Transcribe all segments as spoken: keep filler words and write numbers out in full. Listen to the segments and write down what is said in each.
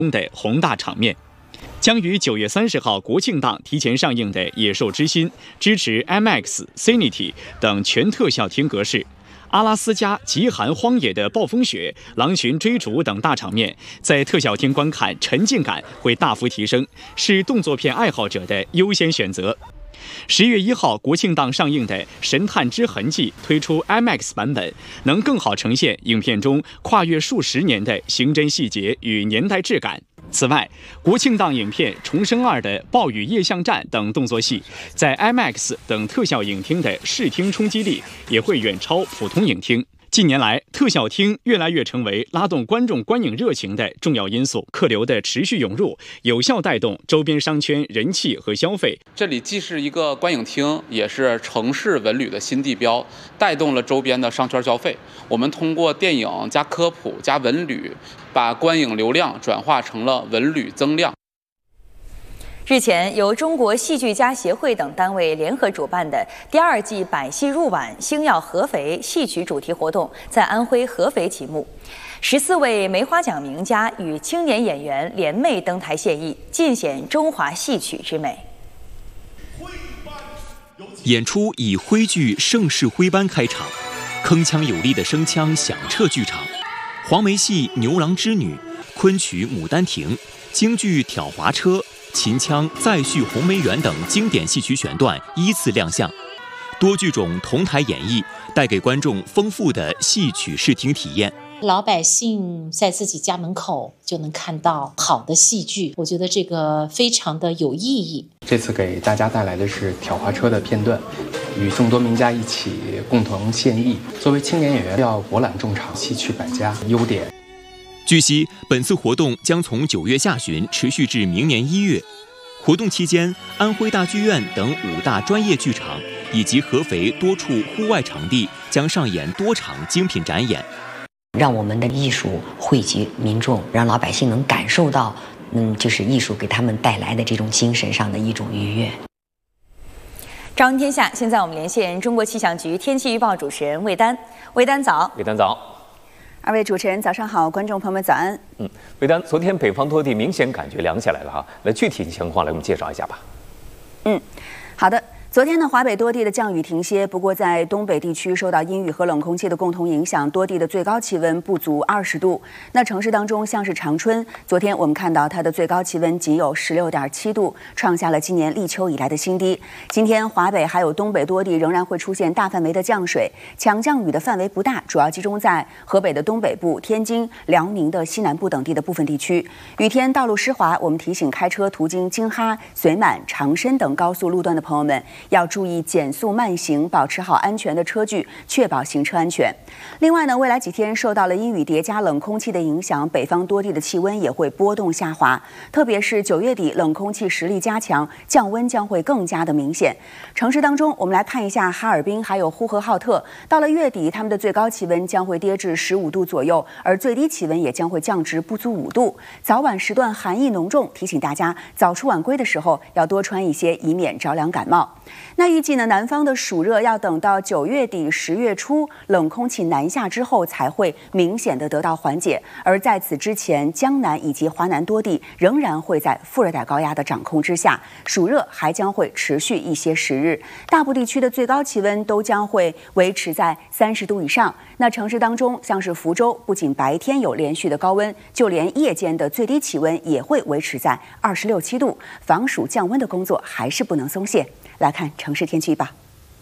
的宏大场面。将于九月三十号国庆档提前上映的《野兽之心》，支持 I M A X、Cinity 等全特效厅格式。阿拉斯加极寒荒野的暴风雪、狼群追逐等大场面，在特效厅观看沉浸感会大幅提升，是动作片爱好者的优先选择。十月一号国庆档上映的《神探之痕迹》推出 I M A X 版本，能更好呈现影片中跨越数十年的刑侦细节与年代质感。此外，国庆档影片《重生二》的暴雨夜巷战等动作戏，在 I M A X 等特效影厅的视听冲击力也会远超普通影厅。近年来，特效厅越来越成为拉动观众观影热情的重要因素，客流的持续涌入，有效带动周边商圈人气和消费。 这里既是一个观影厅，也是城市文旅的新地标，带动了周边的商圈消费。我们通过电影加科普加文旅，把观影流量转化成了文旅增量。 日前，由中国戏剧家协会等单位联合主办的第二季百戏入晚星耀合肥戏曲主题活动在安徽合肥启幕。十四位梅花奖名家与青年演员联袂登台献艺，尽显中华戏曲之美。 演出以徽剧《盛世徽班》开场，铿锵有力的声腔响彻剧场。黄梅戏《牛郎织女》，昆曲《牡丹亭》，京剧《挑华车》，秦腔《再续红梅园》等经典戏曲选段依次亮相，多剧种同台演绎，带给观众丰富的戏曲视听体验。 老百姓在自己家门口就能看到好的戏剧，我觉得这个非常的有意义。 这次给大家带来的是挑华车的片段，与众多名家一起共同献艺。作为青年演员，要博览众长，戏曲百家优点。 据悉，本次活动将从九月下旬持续至明年一月。活动期间，安徽大剧院等五大专业剧场以及合肥多处户外场地将上演多场精品展演， 让我们的艺术惠及民众，让老百姓能感受到，嗯，就是艺术给他们带来的这种精神上的一种愉悦。 朝闻天下，现在我们连线中国气象局天气预报主持人魏丹。魏丹早。 魏丹早。 二位主持人早上好，观众朋友们早安。 嗯，魏丹，昨天北方多地明显感觉凉下来了哈，来具体情况来我们介绍一下吧。 嗯，好的。昨天呢，华北多地的降雨停歇，不过在东北地区受到阴雨和冷空气的共同影响，多地的最高气温不足二十度。那城市当中，像是长春，昨天我们看到它的最高气温仅有十六点七度，创下了今年立秋以来的新低。今天华北还有东北多地仍然会出现大范围的降水，强降雨的范围不大，主要集中在河北的东北部、天津、辽宁的西南部等地的部分地区。雨天道路湿滑，我们提醒开车途经京哈、遂满、长深等高速路段的朋友们，要注意减速慢行，保持好安全的车距，确保行车安全。另外呢，未来几天受到了阴雨叠加冷空气的影响，北方多地的气温也会波动下滑，特别是九月底冷空气实力加强，降温将会更加的明显。城市当中，我们来看一下哈尔滨还有呼和浩特，到了月底，他们的最高气温将会跌至十五度左右，而最低气温也将会降至不足五度。早晚时段寒意浓重，提醒大家早出晚归的时候要多穿一些，以免着凉感冒。那预计呢，南方的暑热要等到九月底、十月初，冷空气南下之后才会明显的得到缓解。而在此之前，江南以及华南多地仍然会在副热带高压的掌控之下，暑热还将会持续一些时日。大部地区的最高气温都将会维持在三十度以上。那城市当中，像是福州，不仅白天有连续的高温，就连夜间的最低气温也会维持在二十六七度。防暑降温的工作还是不能松懈。来看城市天气预报。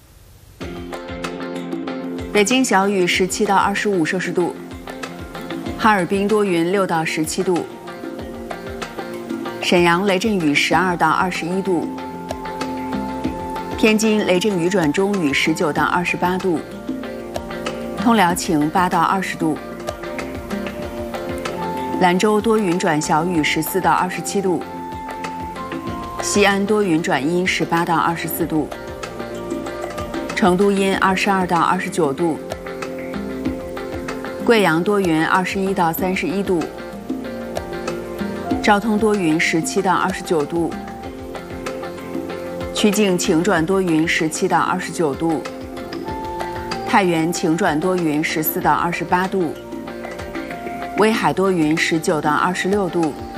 北京小雨十七到二十五摄氏度，哈尔滨多云六到十七度，沈阳雷阵雨十二到二十一度，天津雷阵雨转中雨十九到二十八度，通辽晴八到二十度，兰州多云转小雨十四到二十七度，西安多云转阴十八到二十四度，成都阴二十二到二十九度，贵阳多云二十一到三十一度，昭通多云十七到二十九度，曲靖晴转多云十七到二十九度，太原晴转多云十四到二十八度，威海多云十九到二十六度。